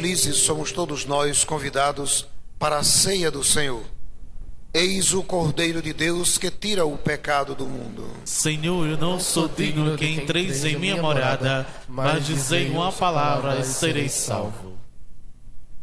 felizes somos todos nós convidados para a ceia do Senhor. Eis o Cordeiro de Deus que tira o pecado do mundo. Senhor, eu não sou digno que entreis em minha morada, mas dizei uma palavra e serei salvo.